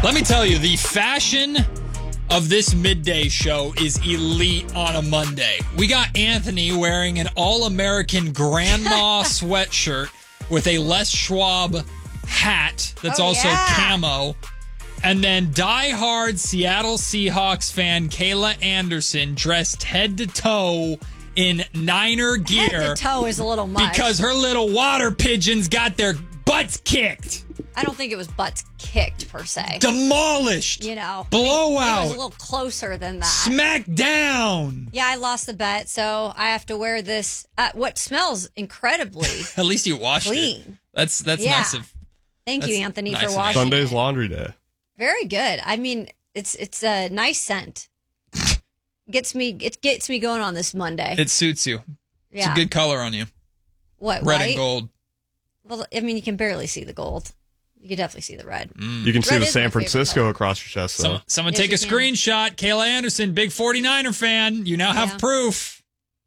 Let me tell you, the fashion of this midday show is elite on a Monday. We got Anthony wearing an all-American grandma sweatshirt with a Les Schwab hat that's also camo. And then diehard Seattle Seahawks fan Kayla Anderson dressed head to toe in Niner gear. Head to toe is a little much. Because her little water pigeons got their butts kicked. I don't think it was butts kicked, per se. Demolished. You know. Blowout. It was a little closer than that. Smack down. Yeah, I lost the bet, so I have to wear this, what smells incredibly At least you washed clean. it. That's nice of. Thank you, Anthony, nice for of washing Sunday's it. laundry day. Very good. I mean, it's a nice scent. It gets me going on this Monday. It suits you. It's Yeah. a good color on you. What, Red white? and gold. Well, I mean, you can barely see the gold. You can definitely see the red. You can see Red the is San my favorite Francisco color. across your chest, though. Someone Yes, take a you can. screenshot. Kayla Anderson, big 49er fan. You now have Yeah. proof.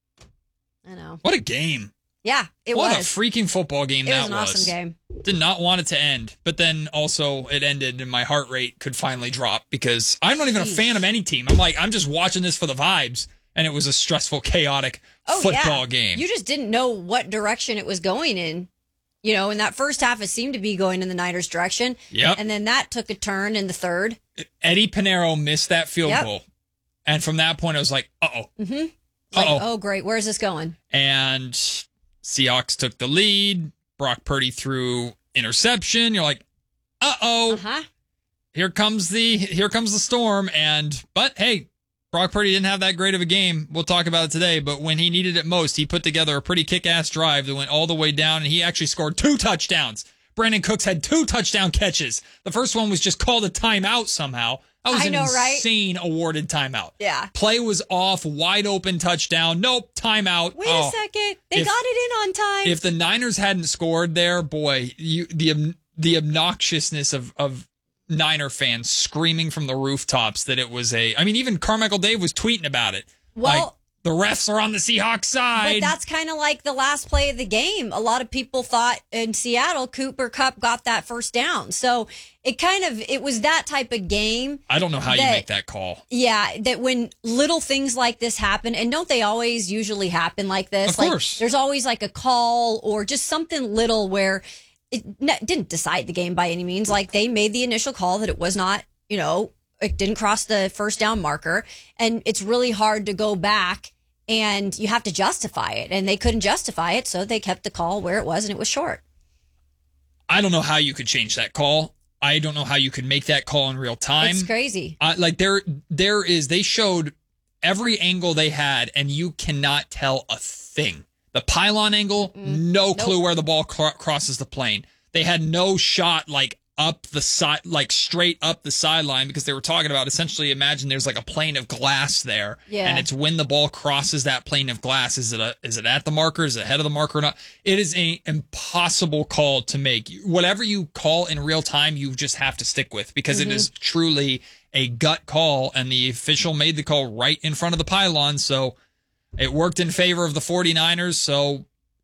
I know. What a game. Yeah, it What a was. freaking football game It that was an awesome game. Did not want it to end, but then also it ended and my heart rate could finally drop because I'm not even a fan of any team. I'm just watching this for the vibes, and it was a stressful, chaotic football game. You just didn't know what direction it was going in. You know, in that first half, it seemed to be going in the Niners' direction. Yep. And then that took a turn in the third. Eddie Pinero missed that field Yep. goal. And from that point, I was like, uh-oh. Mm-hmm. Like, Uh-oh. oh, great. Where's this going? And Seahawks took the lead. Brock Purdy threw interception. You're like, uh-oh. Uh-huh. Here comes the storm. But hey, Brock Purdy didn't have that great of a game. We'll talk about it today. But when he needed it most, he put together a pretty kick-ass drive that went all the way down, and he actually scored 2 touchdowns. Brandon Cooks had 2 touchdown catches. The first one was just called a timeout somehow. That was I know, right? insane awarded timeout. Yeah. Play was off, wide open touchdown. Nope, timeout. Wait a second. They got it in on time. If the Niners hadn't scored there, boy, the obnoxiousness of Niner fans screaming from the rooftops that it was even Carmichael Dave was tweeting about it. Well, like, the refs are on the Seahawks side. But that's kind of like the last play of the game. A lot of people thought in Seattle, Cooper Kupp got that first down. So it was that type of game. I don't know how you make that call. Yeah, that when little things like this happen, and don't they always usually happen like this? Of course. There's always like a call or just something little where it didn't decide the game by any means. Like they made the initial call that it was not, it didn't cross the first down marker, and it's really hard to go back and you have to justify it, and they couldn't justify it, so they kept the call where it was, and it was short. I don't know how you could change that call. I don't know how you could make that call in real time. It's crazy. They showed every angle they had, and you cannot tell a thing. The pylon angle, no clue where the ball crosses the plane. They had no shot up the side, straight up the sideline, because they were talking about essentially imagine there's like a plane of glass there. Yeah. And it's when the ball crosses that plane of glass. Is it at the marker? Is it ahead of the marker or not? It is an impossible call to make. Whatever you call in real time, you just have to stick with, because it is truly a gut call, and the official made the call right in front of the pylon. So it worked in favor of the 49ers. So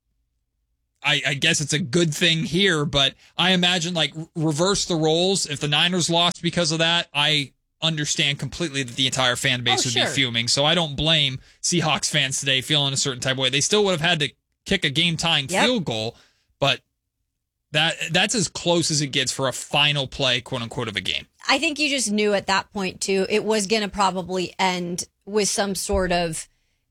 I guess it's a good thing here, but I imagine reverse the roles. If the Niners lost because of that, I understand completely that the entire fan base would be fuming. So I don't blame Seahawks fans today feeling a certain type of way. They still would have had to kick a game-tying field goal, but that's as close as it gets for a final play, quote-unquote, of a game. I think you just knew at that point, too, it was going to probably end with some sort of,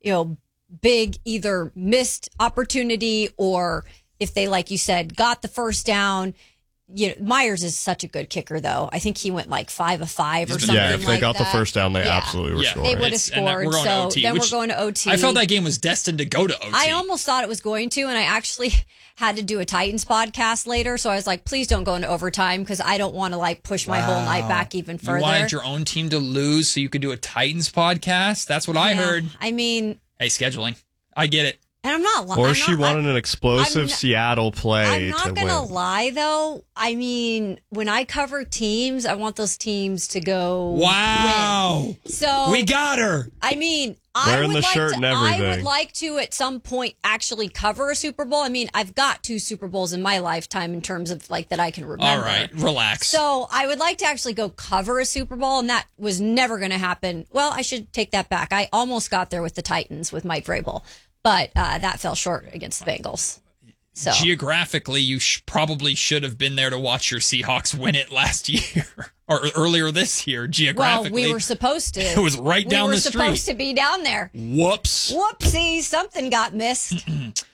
big either missed opportunity, or if they, like you said, got the first down. Myers is such a good kicker, though. I think he went 5 of 5 or something. Yeah, if they got the first down, they Yeah. absolutely were scoring. They would have scored. We're going to OT, then we're going to OT. I felt that game was destined to go to OT. I almost thought it was going to, and I actually had to do a Titans podcast later. So I was like, please don't go into overtime, because I don't want to push my whole night back even further. You wanted your own team to lose so you could do a Titans podcast? That's what I heard. I mean, hey, scheduling. I get it. And I'm not lying. Or she wanted an explosive Seattle play I'm not to going to win. lie, though. I mean, when I cover teams, I want those teams to go Wow. win. So we got her. I mean, Wearing the shirt and everything. I would like to at some point actually cover a Super Bowl. I mean, I've got 2 Super Bowls in my lifetime in terms of like that I can remember. All right, relax. So I would like to actually go cover a Super Bowl, and that was never going to happen. Well, I should take that back. I almost got there with the Titans with Mike Vrabel, but that fell short against the Bengals. So geographically, you probably should have been there to watch your Seahawks win it last year or earlier this year. Geographically, well, we were supposed to. It was right down the street. We were supposed to be down there. Whoops. Whoopsie! Something got missed.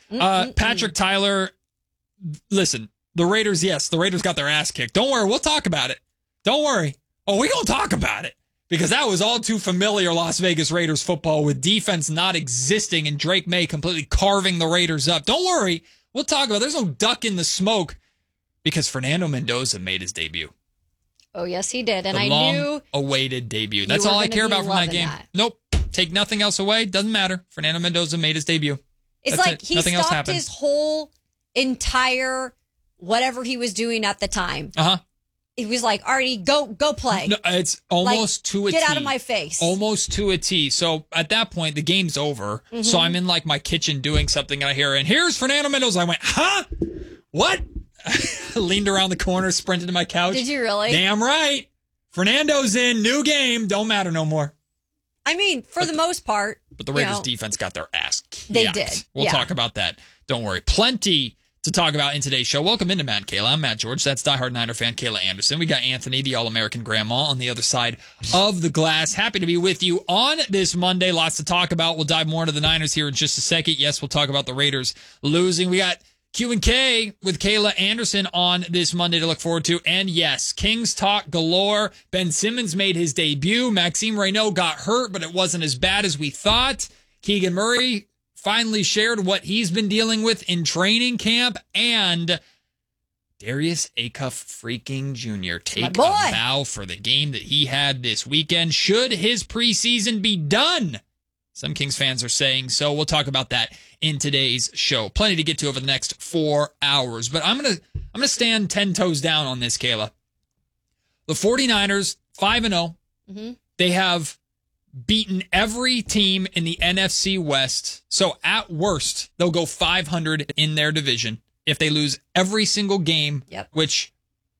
Patrick Tyler, listen. The Raiders, yes, the Raiders got their ass kicked. Don't worry, we'll talk about it. Don't worry. Oh, we're gonna talk about it. Because that was all too familiar Las Vegas Raiders football with defense not existing and Drake May completely carving the Raiders up. Don't worry. We'll talk about it. There's no duck in the smoke because Fernando Mendoza made his debut. Oh, yes, he did. And the I knew awaited debut. That's all I care about from that game. Nope. Take nothing else away. Doesn't matter. Fernando Mendoza made his debut. It's That's like it. he Nothing else stopped happened. his whole entire whatever he was doing at the time. Uh-huh. He was like, Artie, go play. No, it's almost to a T. Get out of my face. Almost to a T. So at that point, the game's over. Mm-hmm. So I'm in like my kitchen doing something and I hear, and here's Fernando Mendoza. I went, huh? What? Leaned around the corner, sprinted to my couch. Did you really? Damn right. Fernando's in. New game. Don't matter no more. I mean, for the most part. But the Raiders defense got their ass kicked. They did. We'll talk about that. Don't worry. Plenty to talk about in today's show. Welcome into Matt and Kayla. I'm Matt George. That's diehard Niner fan Kayla Anderson. We got Anthony, the All-American grandma, on the other side of the glass. Happy to be with you on this Monday. Lots to talk about. We'll dive more into the Niners here in just a second. Yes, we'll talk about the Raiders losing. We got Q&K with Kayla Anderson on this Monday to look forward to. And yes, Kings talk galore. Ben Simmons made his debut. Maxime Reynaud got hurt, but it wasn't as bad as we thought. Keegan Murray finally shared what he's been dealing with in training camp, and Darius Acuff freaking Jr. take a bow for the game that he had this weekend. Should his preseason be done? Some Kings fans are saying so. We'll talk about that in today's show. Plenty to get to over the next 4 hours, but I'm gonna stand 10 toes down on this, Kayla. The 49ers 5-0. Mm-hmm. They have beaten every team in the NFC West. So at worst, they'll go 500 in their division if they lose every single game, which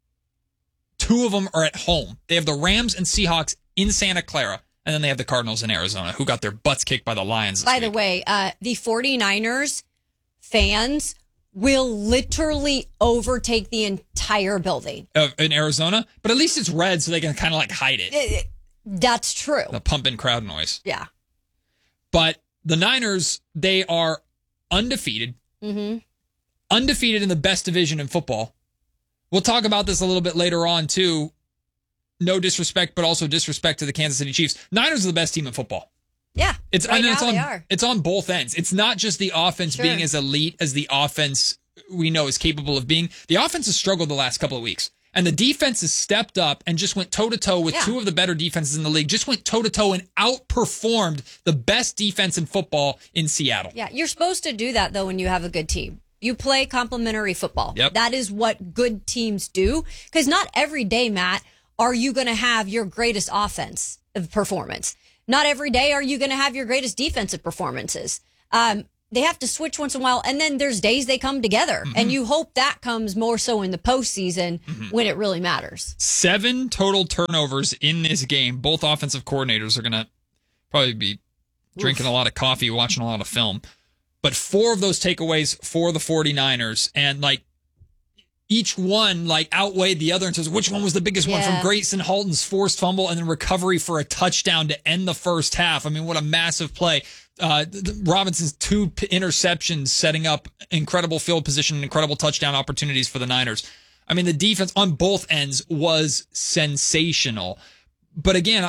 2 of them are at home. They have the Rams and Seahawks in Santa Clara, and then they have the Cardinals in Arizona, who got their butts kicked by the Lions this By week. the way, the 49ers fans will literally overtake the entire building. In Arizona? But at least it's red, so they can kind of like hide it. That's true. The pumping crowd noise. Yeah. But the Niners, they are undefeated. Mm-hmm. Undefeated in the best division in football. We'll talk about this a little bit later on, too. No disrespect, but also disrespect to the Kansas City Chiefs. Niners are the best team in football. Yeah. It's on both ends. It's not just the offense being as elite as the offense we know is capable of being. The offense has struggled the last couple of weeks. And the defense has stepped up and just went toe-to-toe with 2 of the better defenses in the league. Just went toe-to-toe and outperformed the best defense in football in Seattle. Yeah, you're supposed to do that, though, when you have a good team. You play complementary football. Yep. That is what good teams do. Because not every day, Matt, are you going to have your greatest offense performance. Not every day are you going to have your greatest defensive performances. They have to switch once in a while, and then there's days they come together, and you hope that comes more so in the postseason when it really matters. 7 total turnovers in this game. Both offensive coordinators are going to probably be drinking a lot of coffee, watching a lot of film. But 4 of those takeaways for the 49ers, and like each one like outweighed the other in terms of which one was the biggest one, from Grayson Halton's forced fumble and then recovery for a touchdown to end the first half. I mean, what a massive play. Robinson's 2 interceptions setting up incredible field position and incredible touchdown opportunities for the Niners. I mean, the defense on both ends was sensational. But again,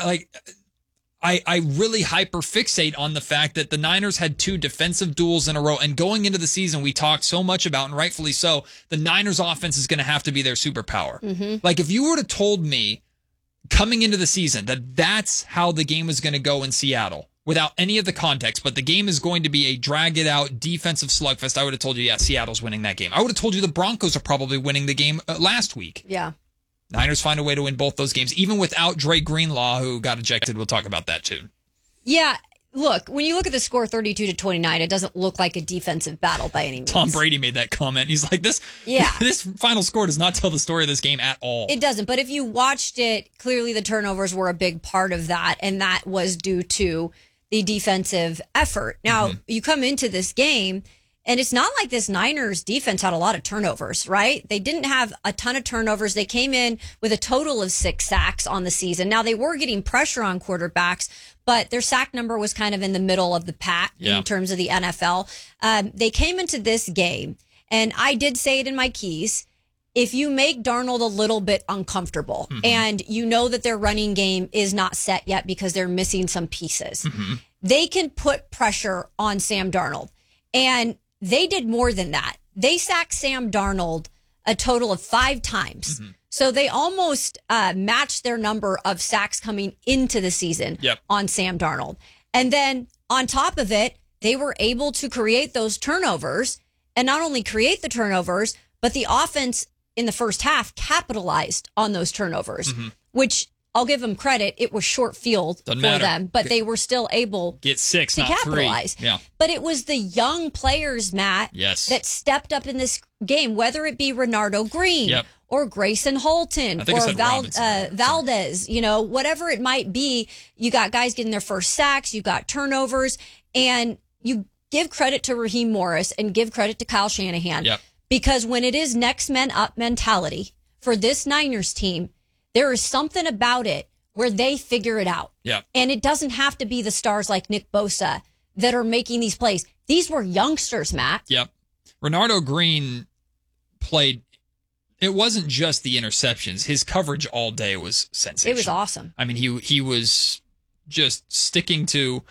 I really hyperfixate on the fact that the Niners had 2 defensive duels in a row. And going into the season, we talked so much about, and rightfully so, the Niners offense is going to have to be their superpower. Mm-hmm. Like if you would have told me coming into the season that that's how the game was going to go in Seattle, without any of the context, but the game is going to be a drag-it-out defensive slugfest, I would have told you, yeah, Seattle's winning that game. I would have told you the Broncos are probably winning the game last week. Yeah. Niners find a way to win both those games, even without Dre Greenlaw, who got ejected. We'll talk about that, too. Yeah, look, when you look at the score 32-29, it doesn't look like a defensive battle by any means. Tom Brady made that comment. He's like, this final score does not tell the story of this game at all. It doesn't. But if you watched it, clearly the turnovers were a big part of that. And that was due to the defensive effort. Now, you come into this game, and it's not like this Niners defense had a lot of turnovers, right? They didn't have a ton of turnovers. They came in with a total of 6 sacks on the season. Now, they were getting pressure on quarterbacks, but their sack number was kind of in the middle of the pack in terms of the NFL. They came into this game, and I did say it in my keys, if you make Darnold a little bit uncomfortable and you know that their running game is not set yet because they're missing some pieces, they can put pressure on Sam Darnold. And they did more than that. They sacked Sam Darnold a total of 5 times. So they almost matched their number of sacks coming into the season on Sam Darnold. And then on top of it, they were able to create those turnovers, and not only create the turnovers, but the offense in the first half capitalized on those turnovers, which I'll give them credit. It was short field for them, but they were still able get 6, to not capitalize. 3. Yeah. But it was the young players, Matt, that stepped up in this game, whether it be Renardo Green or Grayson Holton or Valdez, whatever it might be. You got guys getting their first sacks, you got turnovers, and you give credit to Raheem Morris and give credit to Kyle Shanahan. Because when it is next man up mentality for this Niners team, there is something about it where they figure it out. And it doesn't have to be the stars like Nick Bosa that are making these plays. These were youngsters, Matt. Renardo Green played. It wasn't just the interceptions. His coverage all day was sensational. It was awesome. I mean, he was just sticking to.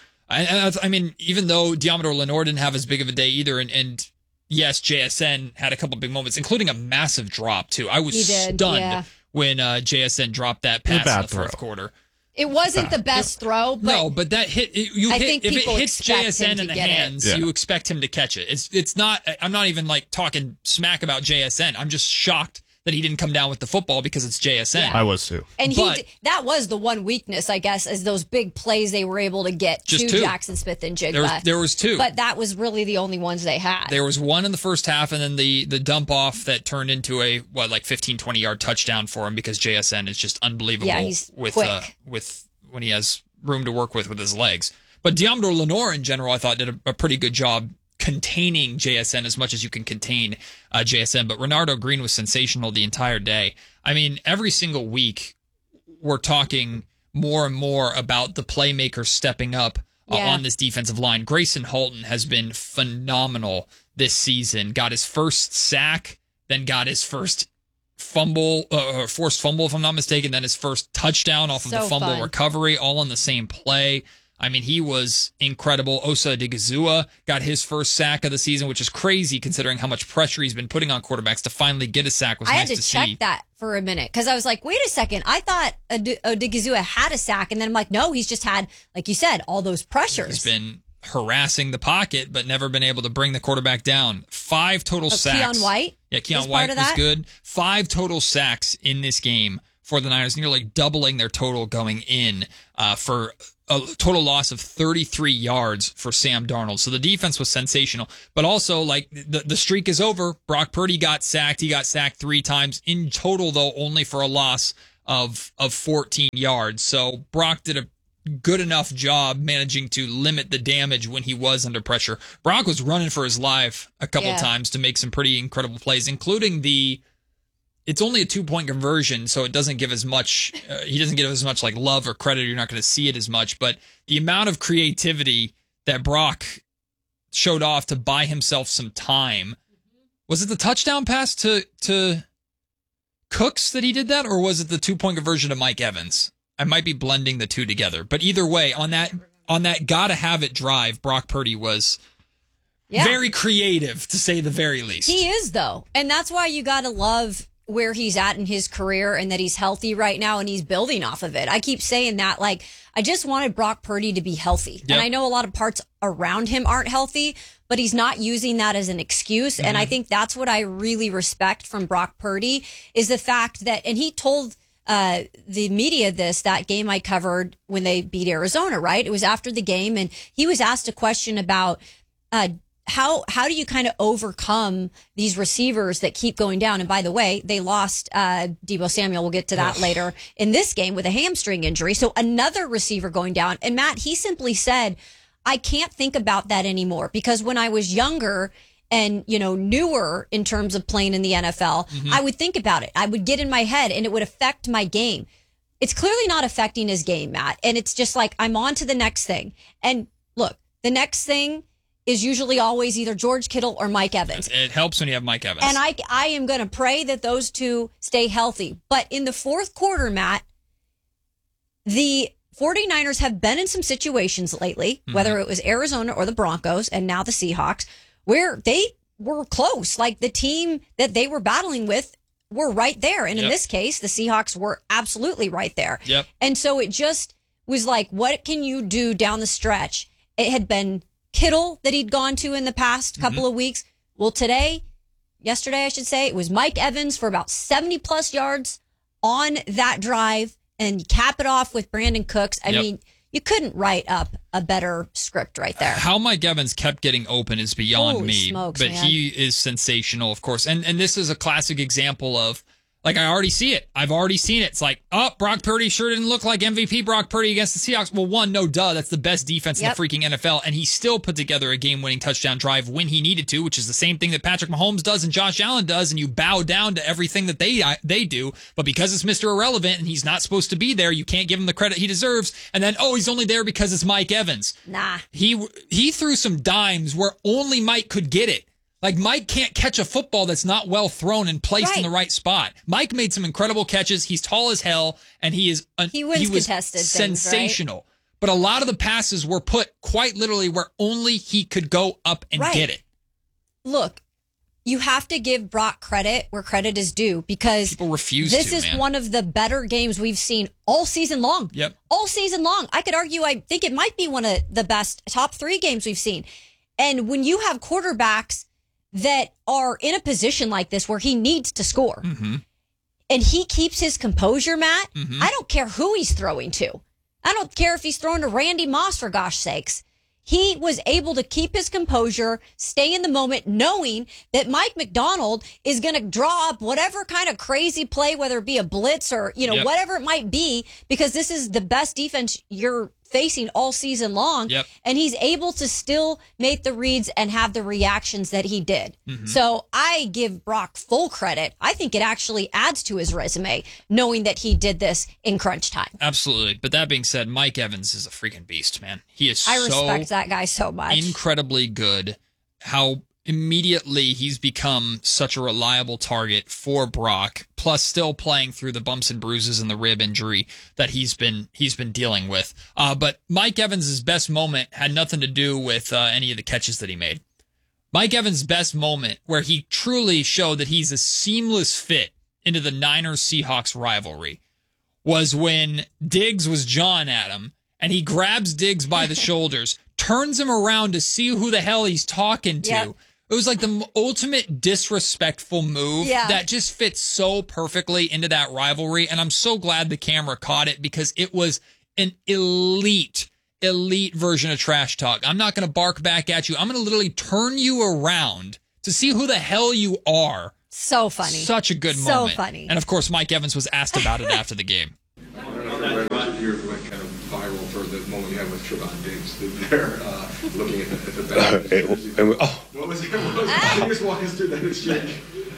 I mean, even though Diamador Lenore didn't have as big of a day either, and yes, JSN had a couple big moments, including a massive drop too. I was stunned when JSN dropped that pass in the fourth quarter. It wasn't the best throw, but no, but that hit. If it hits JSN in the hands, you expect him to catch it. It's not. I'm not even like talking smack about JSN. I'm just shocked that he didn't come down with the football because it's JSN. I was too. And that was the one weakness, I guess, is those big plays they were able to get to Jackson Smith and Jigba. There was 2. But that was really the only ones they had. There was one in the first half, and then the dump off that turned into a 15, 20-yard touchdown for him because JSN is just unbelievable he's quick. With when he has room to work with his legs. But Diamador Lenore in general, I thought did a pretty good job containing JSN as much as you can contain JSN. But Renardo Green was sensational the entire day. I mean, every single week we're talking more and more about the playmakers stepping up on this defensive line. Grayson Holton has been phenomenal this season. Got his first sack, then got his first forced fumble, if I'm not mistaken, then his first touchdown off of the fumble recovery, all on the same play. I mean, he was incredible. Osa Odigizua got his first sack of the season, which is crazy considering how much pressure he's been putting on quarterbacks. To finally get a sack was nice to see. I had to check that for a minute because I was like, wait a second. I thought Odigizua had a sack, and then I'm like, no, he's just had, like you said, all those pressures. He's been harassing the pocket, but never been able to bring the quarterback down. 5 total sacks. Keon White? Yeah, Keon White was good. 5 total sacks in this game for the Niners, nearly doubling their total going in for a total loss of 33 yards for Sam Darnold. So the defense was sensational, but also like the streak is over. Brock Purdy got sacked. He got sacked 3 times in total, though, only for a loss of 14 yards. So Brock did a good enough job managing to limit the damage when he was under pressure. Brock was running for his life a couple times to make some pretty incredible plays, including it's only a 2-point conversion, so it doesn't give as much, he doesn't get as much like love or credit. You're not going to see it as much, but the amount of creativity that Brock showed off to buy himself some time. Was it the touchdown pass to Cooks that he did that, or was it the 2-point conversion to Mike Evans? I might be blending the two together, but either way, on that gotta have it drive, Brock Purdy was very creative, to say the very least. He is, though, and that's why you gotta love where he's at in his career and that he's healthy right now and he's building off of it. I keep saying that, like, I just wanted Brock Purdy to be healthy. Yep. And I know a lot of parts around him aren't healthy, but he's not using that as an excuse. Mm-hmm. And I think that's what I really respect from Brock Purdy is the fact that, and he told the media that game I covered when they beat Arizona, right? It was after the game, and he was asked a question about how do you kind of overcome these receivers that keep going down? And by the way, they lost Deebo Samuel. We'll get to that later in this game with a hamstring injury. So another receiver going down. And Matt, he simply said, I can't think about that anymore because when I was younger and, newer in terms of playing in the NFL, I would think about it. I would get in my head and it would affect my game. It's clearly not affecting his game, Matt. And it's just like, I'm on to the next thing. And look, the next thing is usually always either George Kittle or Mike Evans. It helps when you have Mike Evans. And I am going to pray that those two stay healthy. But in the fourth quarter, Matt, the 49ers have been in some situations lately, whether it was Arizona or the Broncos and now the Seahawks, where they were close. Like the team that they were battling with were right there. And in this case, the Seahawks were absolutely right there. Yep. And so it just was like, what can you do down the stretch? It had been Kittle that he'd gone to in the past couple of weeks. Well, yesterday, I should say, it was Mike Evans for about 70 plus yards on that drive, and you cap it off with Brandon Cooks. I mean, you couldn't write up a better script right there. How Mike Evans kept getting open is beyond Holy me, smokes, but man. he is sensational, of course. And this is a classic example of, like, I already see it. I've already seen it. It's like, Brock Purdy sure didn't look like MVP Brock Purdy against the Seahawks. Well, no duh. That's the best defense in the freaking NFL. And he still put together a game-winning touchdown drive when he needed to, which is the same thing that Patrick Mahomes does and Josh Allen does. And you bow down to everything that they do. But because it's Mr. Irrelevant and he's not supposed to be there, you can't give him the credit he deserves. And then, he's only there because it's Mike Evans. Nah. He threw some dimes where only Mike could get it. Like, Mike can't catch a football that's not well thrown and placed in the right spot. Mike made some incredible catches. He's tall as hell, and he was contested sensational. Things, right? But a lot of the passes were put quite literally where only he could go up and get it. Look, you have to give Brock credit where credit is due because people refuse this is one of the better games we've seen all season long. Yep. All season long. I could argue, I think it might be one of the best top 3 games we've seen. And when you have quarterbacks that are in a position like this where he needs to score. And he keeps his composure, Matt. I don't care who he's throwing to. I don't care if he's throwing to Randy Moss, for gosh sakes. He was able to keep his composure, stay in the moment, knowing that Mike McDonald is going to draw up whatever kind of crazy play, whether it be a blitz or, whatever it might be, because this is the best defense you're facing all season long. And he's able to still make the reads and have the reactions that he did. So I give Brock full credit. I think it actually adds to his resume knowing that he did this in crunch time. Absolutely. But that being said, Mike Evans is a freaking beast, man. He is I respect that guy so much. Incredibly good. How immediately he's become such a reliable target for Brock, plus still playing through the bumps and bruises and the rib injury that he's been dealing with. But Mike Evans' best moment had nothing to do with any of the catches that he made. Mike Evans' best moment, where he truly showed that he's a seamless fit into the Niners-Seahawks rivalry, was when Diggs was jawing at him, and he grabs Diggs by the shoulders, turns him around to see who the hell he's talking to. It was like the ultimate disrespectful move that just fits so perfectly into that rivalry. And I'm so glad the camera caught it because it was an elite version of trash talk. I'm not going to bark back at you. I'm going to literally turn you around to see who the hell you are. So funny. Such a good moment. So funny. And of course, Mike Evans was asked about it after the game. Your went kind of viral for the moment you had with Trevon Diggs there, looking at the back. What was it? Can you just walk us through that exchange?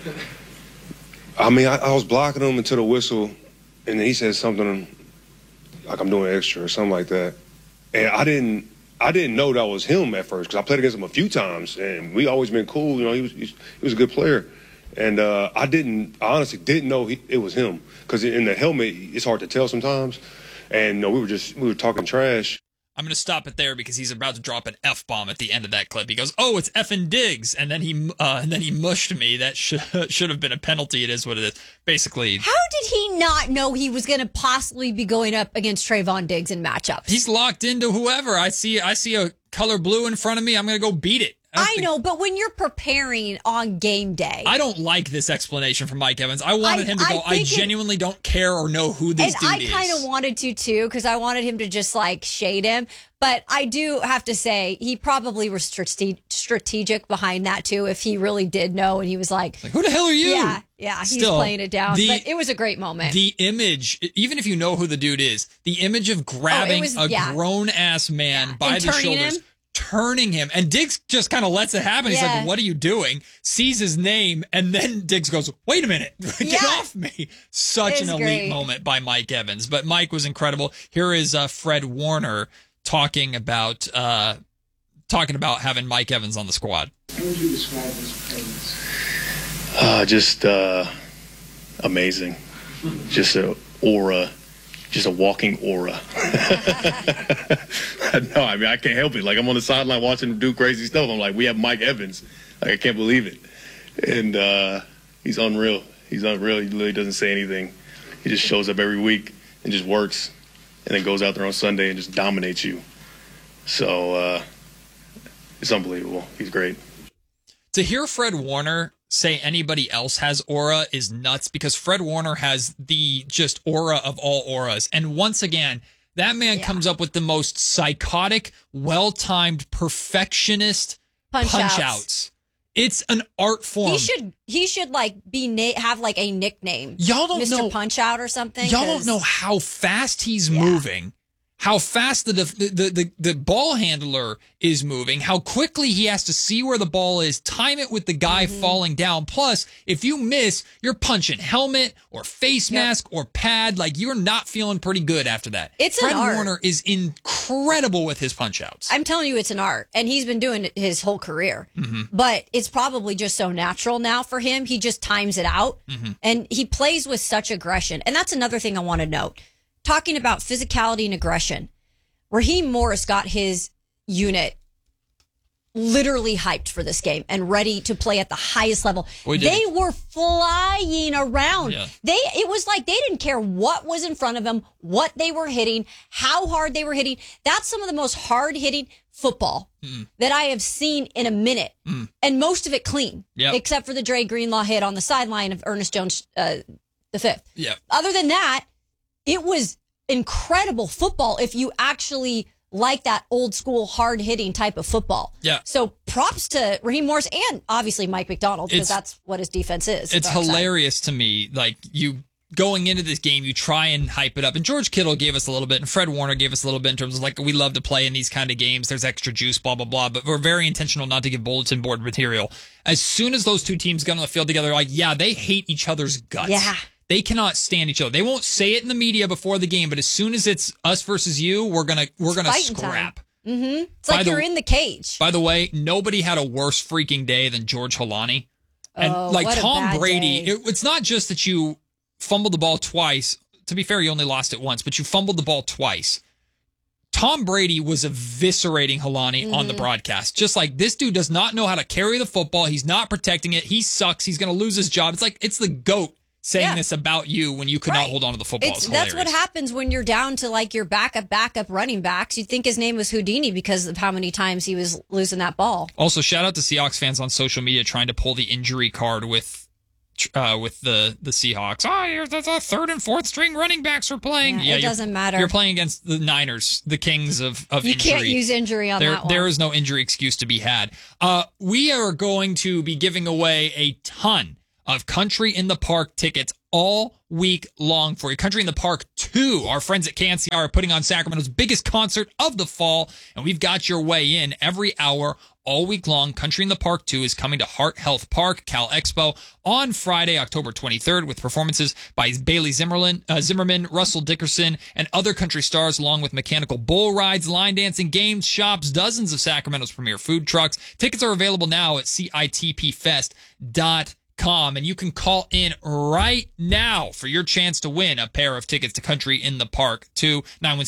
I mean, I was blocking him until the whistle, and then he said something like I'm doing extra or something like that. And I didn't know that was him at first because I played against him a few times, and we always been cool. He was a good player. And I honestly didn't know it was him because in the helmet, it's hard to tell sometimes. And we were talking trash. I'm going to stop it there because he's about to drop an F-bomb at the end of that clip. He goes, "Oh, it's effing Diggs," and then he mushed me. That should have been a penalty. It is what it is. Basically, how did he not know he was going to possibly be going up against Trayvon Diggs in matchups? He's locked into whoever. I see a color blue in front of me. I'm going to go beat it. I know, but when you're preparing on game day, I don't like this explanation from Mike Evans. I wanted him to go, I genuinely don't care or know who this dude is. I kind of wanted to too, because I wanted him to just like shade him. But I do have to say, he probably was strategic behind that too, if he really did know and he was like, who the hell are you? Yeah, he's playing it down. But it was a great moment. The image, even if you know who the dude is, the image of grabbing a grown-ass man by the shoulders, turning him, and Diggs just kind of lets it happen. He's like, what are you doing? Sees his name, and then Diggs goes, wait a minute, get off me. Such an elite moment by Mike Evans. But Mike was incredible. Here is Fred Warner talking about having Mike Evans on the squad. How would you describe his presence? Just amazing. Just an aura. Just a walking aura. No, I mean, I can't help it. Like, I'm on the sideline watching him do crazy stuff. I'm like, we have Mike Evans. Like, I can't believe it. And he's unreal. He's unreal. He literally doesn't say anything. He just shows up every week and just works, and then goes out there on Sunday and just dominates you. So it's unbelievable. He's great. To hear Fred Warner say anybody else has aura is nuts, because Fred Warner has the just aura of all auras. And once again, that man comes up with the most psychotic, well-timed, perfectionist punch outs. It's an art form. He should like have like a nickname. Y'all don't know Mr. Punch Out or something. Y'all don't know how fast he's moving. How fast the ball handler is moving, how quickly he has to see where the ball is, time it with the guy falling down. Plus, if you miss, you're punching helmet or face mask or pad. Like, you're not feeling pretty good after that. Fred Warner is incredible with his punch outs. I'm telling you, it's an art. And he's been doing it his whole career. But it's probably just so natural now for him. He just times it out. And he plays with such aggression. And that's another thing I want to note. Talking about physicality and aggression, Raheem Morris got his unit literally hyped for this game and ready to play at the highest level. They were flying around. It was like they didn't care what was in front of them, what they were hitting, how hard they were hitting. That's some of the most hard hitting football that I have seen in a minute, and most of it clean, except for the Dre Greenlaw hit on the sideline of Ernest Jones the fifth. Other than that, it was incredible football if you actually like that old school hard hitting type of football. So props to Raheem Morris and obviously Mike McDonald, because that's what his defense is. It's hilarious to me. Like, you going into this game, you try and hype it up. And George Kittle gave us a little bit, and Fred Warner gave us a little bit in terms of like, we love to play in these kind of games. There's extra juice, blah, blah, blah. But we're very intentional not to give bulletin board material. As soon as those two teams get on the field together, like, they hate each other's guts. They cannot stand each other. They won't say it in the media before the game, but as soon as it's us versus you, we're gonna scrap. It's like you're in the cage. By the way, nobody had a worse freaking day than George Holani. And Tom Brady, it's not just that you fumbled the ball twice. To be fair, you only lost it once, but you fumbled the ball twice. Tom Brady was eviscerating Holani on the broadcast. Just like, this dude does not know how to carry the football. He's not protecting it. He sucks. He's going to lose his job. It's like, it's the GOAT saying this about you when you could not hold on to the football. That's what happens when you're down to like your backup running backs. You'd think his name was Houdini because of how many times he was losing that ball. Also, shout out to Seahawks fans on social media trying to pull the injury card with the Seahawks. The third and fourth string running backs are playing. It doesn't matter. You're playing against the Niners, the kings of injury. You can't use injury on that one. There is no injury excuse to be had. We are going to be giving away a ton of Country in the Park tickets all week long for you. Country in the Park 2. Our friends at KNCR are putting on Sacramento's biggest concert of the fall, and we've got your way in every hour all week long. Country in the Park 2 is coming to Heart Health Park, Cal Expo, on Friday, October 23rd, with performances by Bailey Zimmerman, Russell Dickerson, and other country stars, along with mechanical bull rides, line dancing, games, shops, dozens of Sacramento's premier food trucks. Tickets are available now at CITPfest.com. And you can call in right now for your chance to win a pair of tickets to Country in the Park to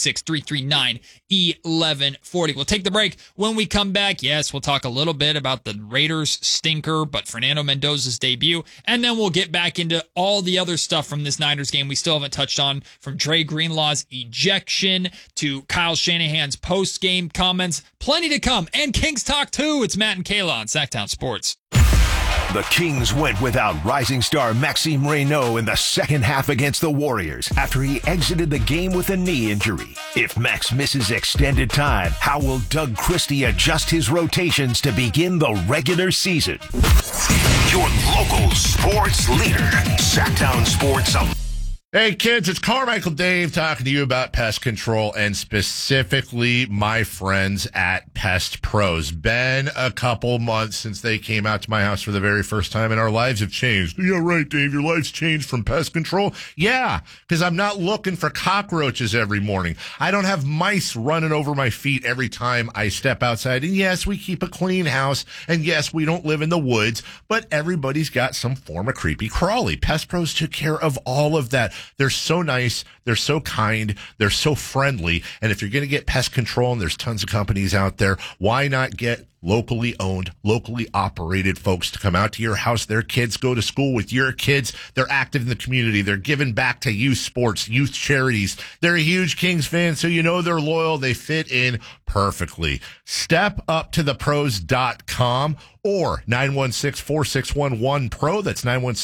916-339-1140. We'll take the break. When we come back, yes, we'll talk a little bit about the Raiders stinker, but Fernando Mendoza's debut, and then we'll get back into all the other stuff from this Niners game we still haven't touched on, from Dre Greenlaw's ejection to Kyle Shanahan's post-game comments. Plenty to come, and Kings Talk too. It's Matt and Kayla on Sacktown Sports. The Kings went without rising star Maxime Reynaud in the second half against the Warriors after he exited the game with a knee injury. If Max misses extended time, how will Doug Christie adjust his rotations to begin the regular season? Your local sports leader, Sacktown Sports. Hey kids, it's Carmichael Dave talking to you about pest control and specifically my friends at Pest Pros. Been a couple months since they came out to my house for the very first time and our lives have changed. Yeah, right, Dave, your life's changed from pest control? Yeah, because I'm not looking for cockroaches every morning. I don't have mice running over my feet every time I step outside. And yes, we keep a clean house. And yes, we don't live in the woods, but everybody's got some form of creepy crawly. Pest Pros took care of all of that. They're so nice. They're so kind. They're so friendly. And if you're going to get pest control, and there's tons of companies out there, why not get locally owned, locally operated folks to come out to your house? Their kids go to school with your kids. They're active in the community. They're giving back to youth sports, youth charities. They're a huge Kings fan, so you know they're loyal. They fit in perfectly. Step up to thepros.com or 916-461-1PRO. That's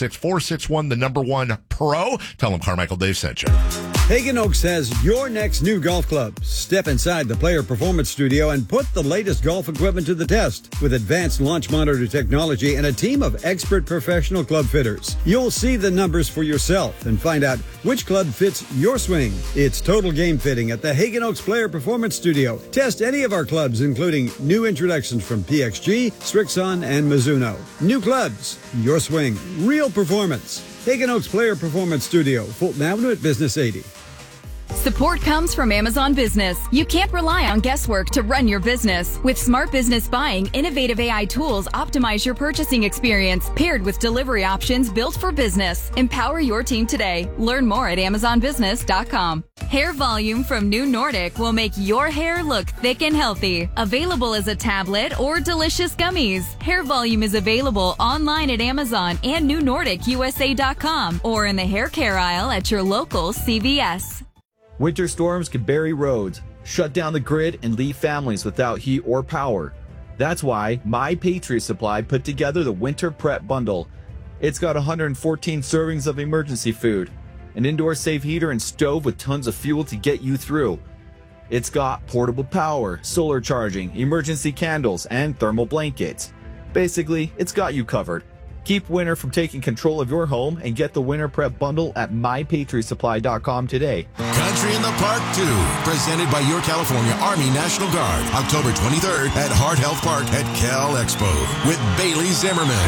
916-461-1PRO. Tell them Carmichael Dave sent you. Hagen Oaks has your next new golf club. Step inside the Player Performance Studio and put the latest golf equipment to the test with advanced launch monitor technology and a team of expert professional club fitters. You'll see the numbers for yourself and find out which club fits your swing. It's total game fitting at the Hagen Oaks Player Performance Studio. Test any of our clubs, including new introductions from PXG, Strixon, and Mizuno. New clubs, your swing, real performance. Hagen Oaks Player Performance Studio, Fulton Avenue at Business 80. Support comes from Amazon Business. You can't rely on guesswork to run your business. With Smart Business Buying, innovative AI tools optimize your purchasing experience, paired with delivery options built for business. Empower your team today. Learn more at AmazonBusiness.com. Hair Volume from New Nordic will make your hair look thick and healthy. Available as a tablet or delicious gummies. Hair Volume is available online at Amazon and NewNordicUSA.com or in the hair care aisle at your local CVS. Winter storms can bury roads, shut down the grid, and leave families without heat or power. That's why My Patriot Supply put together the Winter Prep Bundle. It's got 114 servings of emergency food, an indoor safe heater and stove with tons of fuel to get you through. It's got portable power, solar charging, emergency candles, and thermal blankets. Basically, it's got you covered. Keep winter from taking control of your home and get the Winter Prep Bundle at MyPatriotSupply.com today. Country in the Park 2, presented by your California Army National Guard, October 23rd at Heart Health Park at Cal Expo with Bailey Zimmerman,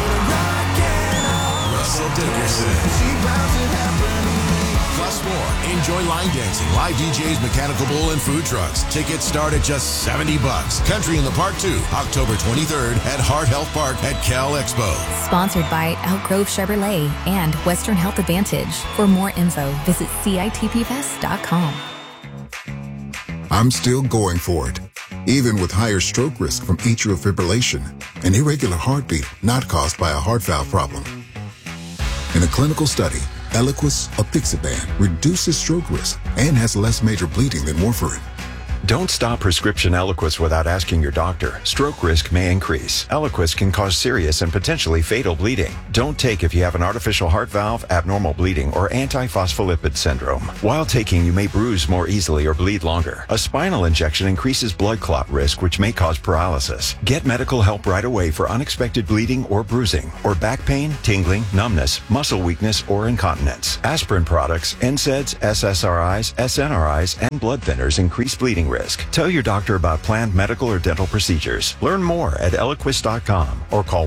Russell Dickerson, plus more. Enjoy line dancing, live DJs, mechanical bull, and food trucks. Tickets start at just $70. Country in the Park 2, October 23rd at Heart Health Park at Cal Expo. Sponsored by Elk Grove Chevrolet and Western Health Advantage. For more info, visit CITPFest.com. I'm still going for it, even with higher stroke risk from atrial fibrillation, an irregular heartbeat not caused by a heart valve problem. In a clinical study, Eliquis apixaban reduces stroke risk and has less major bleeding than warfarin. Don't stop prescription Eliquis without asking your doctor. Stroke risk may increase. Eliquis can cause serious and potentially fatal bleeding. Don't take if you have an artificial heart valve, abnormal bleeding, or antiphospholipid syndrome. While taking, you may bruise more easily or bleed longer. A spinal injection increases blood clot risk, which may cause paralysis. Get medical help right away for unexpected bleeding or bruising, or back pain, tingling, numbness, muscle weakness, or incontinence. Aspirin products, NSAIDs, SSRIs, SNRIs, and blood thinners increase bleeding risk. Tell your doctor about planned medical or dental procedures. Learn more at Eliquis.com or call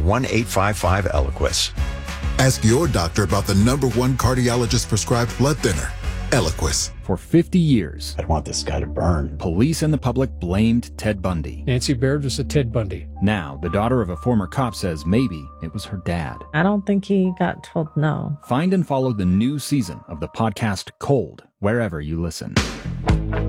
1-855-ELIQUIS. Ask your doctor about the #1 cardiologist prescribed blood thinner, Eliquis. For 50 years, I want this guy to burn. Police and the public blamed Ted Bundy. Nancy Baird was a Ted Bundy. Now, the daughter of a former cop says maybe it was her dad. I don't think he got told no. Find and follow the new season of the podcast Cold, wherever you listen.